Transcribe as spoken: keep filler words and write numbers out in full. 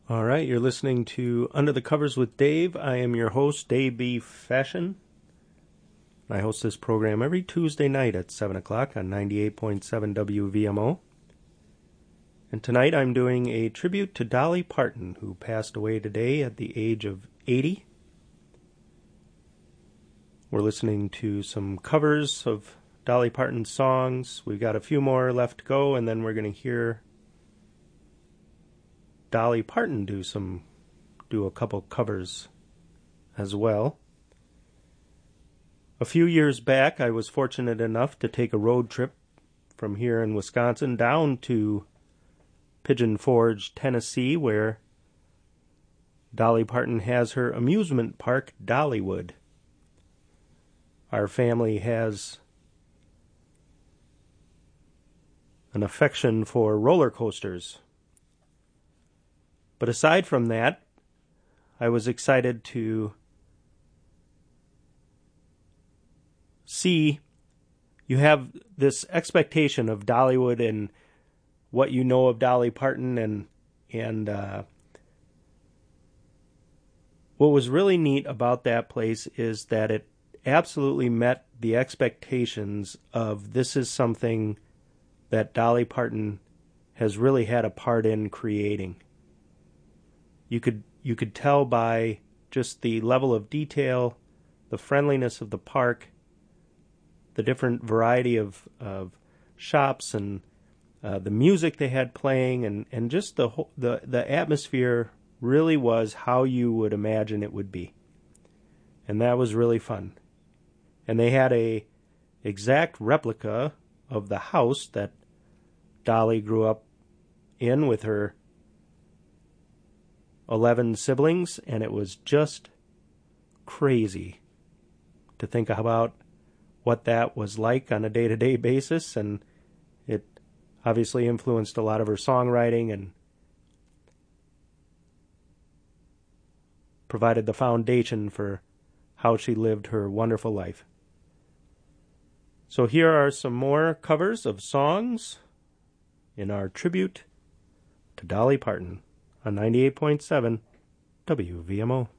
All right, you're listening to Under the Covers with Dave. I am your host, Dave B. Fashion. I host this program every Tuesday night at seven o'clock on ninety-eight point seven W V M O. And tonight I'm doing a tribute to Dolly Parton, who passed away today at the age of eighty. We're listening to some covers of Dolly Parton's songs. We've got a few more left to go, and then we're going to hear Dolly Parton do some, do a couple covers as well. A few years back, I was fortunate enough to take a road trip from here in Wisconsin down to Pigeon Forge, Tennessee, where Dolly Parton has her amusement park, Dollywood. Our family has an affection for roller coasters. But aside from that, I was excited to see, you have this expectation of Dollywood and what you know of Dolly Parton, and and uh, what was really neat about that place is that it absolutely met the expectations of this is something that Dolly Parton has really had a part in creating. You could you could tell by just the level of detail, the friendliness of the park, the different variety of, of shops, and uh, the music they had playing, and, and just the, whole, the the atmosphere really was how you would imagine it would be. And that was really fun. And they had a exact replica of the house that Dolly grew up in with her eleven siblings, and it was just crazy to think about what that was like on a day-to-day basis, and it obviously influenced a lot of her songwriting and provided the foundation for how she lived her wonderful life. So here are some more covers of songs in our tribute to Dolly Parton on ninety-eight point seven W V M O.